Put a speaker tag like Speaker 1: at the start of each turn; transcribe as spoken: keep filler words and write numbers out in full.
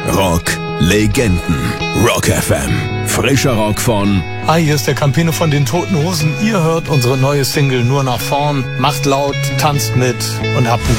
Speaker 1: Rock Legenden. Rock F M. Frischer Rock von...
Speaker 2: Hi, hier ist der Campino von den Toten Hosen. Ihr hört unsere neue Single Nur nach vorn. Macht laut, tanzt mit und habt einen